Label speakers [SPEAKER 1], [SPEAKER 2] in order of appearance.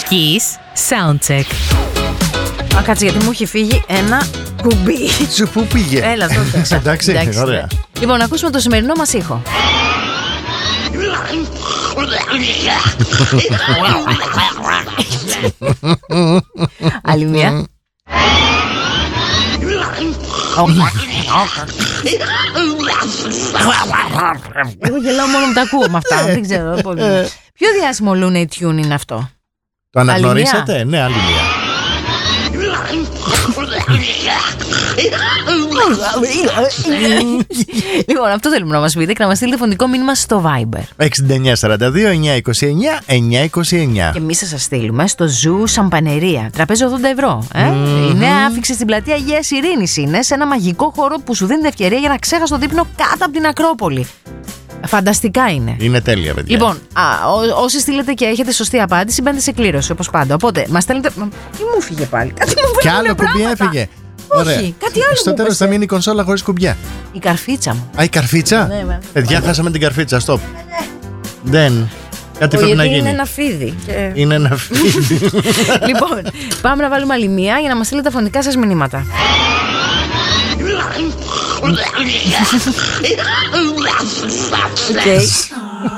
[SPEAKER 1] Kiss Soundcheck.
[SPEAKER 2] Κάτσε, γιατί μου έχει φύγει ένα κουμπί.
[SPEAKER 3] Πού πήγε?
[SPEAKER 2] Έλα, τότε.
[SPEAKER 3] Εντάξει, ωραία.
[SPEAKER 2] Λοιπόν, να ακούσουμε το σημερινό μας ήχο. Άλλη μία. Εγώ γελάω μόνο με τα ακούω με αυτά. Δεν ξέρω πολύ. Ποιο διάσημο Looney Tune είναι αυτό?
[SPEAKER 3] Το αναγνωρίσατε? Ναι, άλλη μία.
[SPEAKER 2] Λοιπόν, αυτό θέλουμε να μας πείτε και να μας στείλετε φωνικό μήνυμα στο Viber
[SPEAKER 3] 6942 929 929.
[SPEAKER 2] Και εμείς θα σας στείλουμε στο Ζου Σαμπανερία. Τραπέζι 80 ευρώ. Η νέα άφηξη στην πλατεία Αγίας Ειρήνης είναι, σε ένα μαγικό χώρο που σου δίνει την ευκαιρία για να ξέχασες το δείπνο κάτω από την Ακρόπολη. Φανταστικά είναι.
[SPEAKER 3] Είναι τέλεια, παιδιά.
[SPEAKER 2] Λοιπόν, όσοι στείλετε και έχετε σωστή απάντηση, μπαίνετε σε κλήρωση όπως πάντα. Οπότε, μας στέλνετε. Τι μου φύγε πάλι? Κάτι μου
[SPEAKER 3] Κι άλλο κουμπί έφυγε.
[SPEAKER 2] Όχι, κάτι άλλο.
[SPEAKER 3] Στο τέλος θα μείνει η κονσόλα χωρίς κουμπιά.
[SPEAKER 2] Η καρφίτσα μου.
[SPEAKER 3] Α, η καρφίτσα.
[SPEAKER 2] Ναι,
[SPEAKER 3] παιδιά, χάσαμε την καρφίτσα. Στοπ. Δεν. Κάτι πρέπει να γίνει.
[SPEAKER 2] Είναι ένα φίδι.
[SPEAKER 3] Είναι ένα φίδι.
[SPEAKER 2] Λοιπόν, πάμε να βάλουμε άλλη μία για να μας στείλετε τα φωνικά σας μηνύματα. Okay.